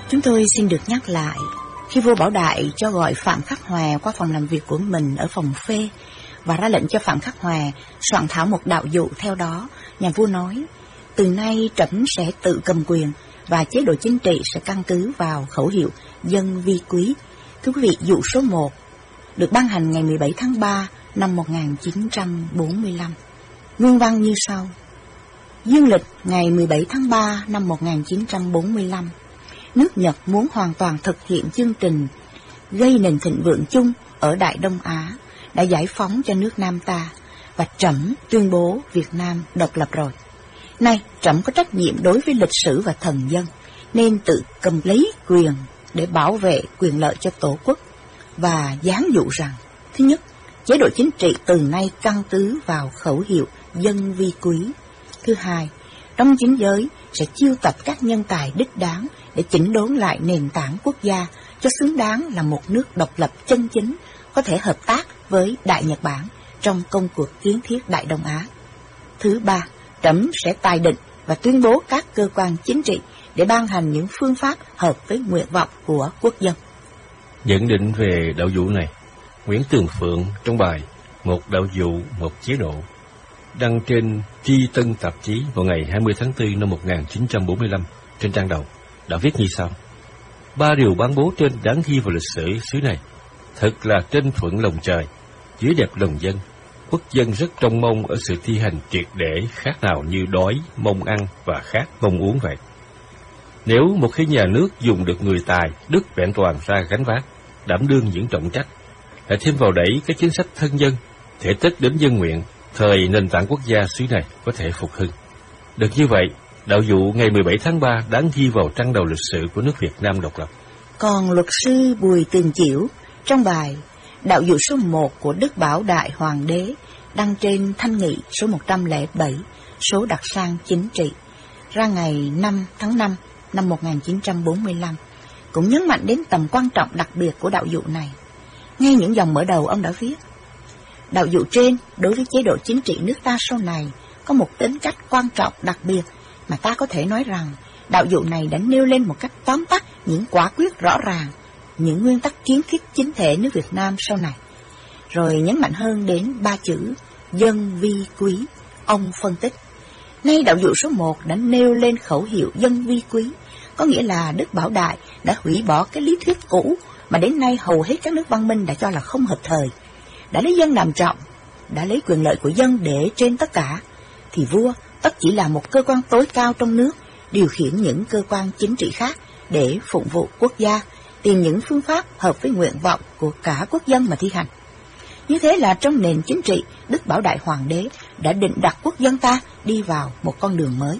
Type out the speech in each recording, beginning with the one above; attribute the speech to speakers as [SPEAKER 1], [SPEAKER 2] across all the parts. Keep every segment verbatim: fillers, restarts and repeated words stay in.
[SPEAKER 1] Chúng tôi xin được nhắc lại, khi vua Bảo Đại cho gọi Phạm Khắc Hòa qua phòng làm việc của mình ở phòng phê và ra lệnh cho Phạm Khắc Hòa soạn thảo một đạo dụ theo đó, nhà vua nói, từ nay trẫm sẽ tự cầm quyền và chế độ chính trị sẽ căn cứ vào khẩu hiệu dân vi quý. Thưa quý vị, dụ số một được ban hành ngày mười bảy tháng ba năm một nghìn chín trăm bốn mươi lăm. Nguyên văn như sau. Dương lịch ngày mười bảy tháng ba năm một nghìn chín trăm bốn mươi lăm, nước Nhật muốn hoàn toàn thực hiện chương trình gây nền thịnh vượng chung ở Đại Đông Á, đã giải phóng cho nước Nam ta, và trẫm tuyên bố Việt Nam độc lập rồi. Nay trẫm có trách nhiệm đối với lịch sử và thần dân, nên tự cầm lấy quyền để bảo vệ quyền lợi cho Tổ quốc, và giáng dụ rằng, thứ nhất, chế độ chính trị từ nay căn cứ vào khẩu hiệu dân vi quý. Thứ hai, trong chính giới sẽ chiêu tập các nhân tài đích đáng để chỉnh đốn lại nền tảng quốc gia cho xứng đáng là một nước độc lập chân chính, có thể hợp tác với Đại Nhật Bản trong công cuộc kiến thiết Đại Đông Á. Thứ ba, trẫm sẽ tài định và tuyên bố các cơ quan chính trị để ban hành những phương pháp hợp với nguyện vọng của quốc dân.
[SPEAKER 2] Nhận định về đạo dụ này, Nguyễn Tường Phượng trong bài Một đạo dụ, một chế độ, đăng trên Tri Tân tạp chí vào ngày hai mươi tháng tư năm một nghìn chín trăm bốn mươi lăm, trên trang đầu, đã viết như sau. Ba điều ban bố trên đáng ghi vào lịch sử xứ này. Thật là trên thuận lòng trời, dưới đẹp lòng dân. Quốc dân rất trông mong ở sự thi hành triệt để, khác nào như đói, mong ăn và khát, mong uống vậy. Nếu một khi nhà nước dùng được người tài, đức vẹn toàn ra gánh vác, đảm đương những trọng trách, lại thêm vào đẩy các chính sách thân dân, thể tích đến dân nguyện, thời nền tảng quốc gia xứ này có thể phục hưng. Được như vậy, đạo dụ ngày mười bảy tháng ba đáng ghi vào trang đầu lịch sử của nước Việt Nam độc lập.
[SPEAKER 1] Còn luật sư Bùi Tường Chiểu trong bài đạo dụ số một của Đức Bảo Đại Hoàng đế, đăng trên Thanh Nghị số một trăm lẻ bảy, số đặc sang chính trị, ra ngày năm tháng năm năm một nghìn chín trăm bốn mươi lăm, cũng nhấn mạnh đến tầm quan trọng đặc biệt của đạo dụ này. Ngay những dòng mở đầu ông đã viết, đạo dụ trên đối với chế độ chính trị nước ta sau này có một tính cách quan trọng đặc biệt mà ta có thể nói rằng đạo dụ này đã nêu lên một cách tóm tắt những quả quyết rõ ràng, những nguyên tắc kiến thiết chính thể nước Việt Nam sau này. Rồi nhấn mạnh hơn đến ba chữ dân vi quý. Ông phân tích, nay đạo dụ số một đã nêu lên khẩu hiệu dân vi quý, có nghĩa là Đức Bảo Đại đã hủy bỏ cái lý thuyết cũ mà đến nay hầu hết các nước văn minh đã cho là không hợp thời, đã lấy dân làm trọng, đã lấy quyền lợi của dân để trên tất cả, thì vua tất chỉ là một cơ quan tối cao trong nước, điều khiển những cơ quan chính trị khác để phụng vụ quốc gia, tìm những phương pháp hợp với nguyện vọng của cả quốc dân mà thi hành. Như thế là trong nền chính trị, Đức Bảo Đại Hoàng đế đã định đặt quốc dân ta đi vào một con đường mới.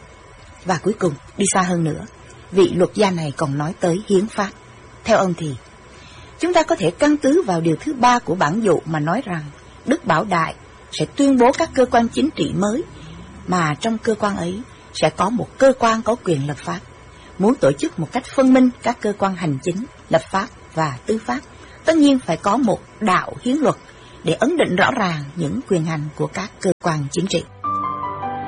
[SPEAKER 1] Và cuối cùng, đi xa hơn nữa, vị luật gia này còn nói tới hiến pháp. Theo ông thì, chúng ta có thể căn cứ vào điều thứ ba của bản dụ mà nói rằng Đức Bảo Đại sẽ tuyên bố các cơ quan chính trị mới, mà trong cơ quan ấy sẽ có một cơ quan có quyền lập pháp. Muốn tổ chức một cách phân minh các cơ quan hành chính, lập pháp và tư pháp, tất nhiên phải có một đạo hiến luật để ấn định rõ ràng những quyền hành của các cơ quan chính trị.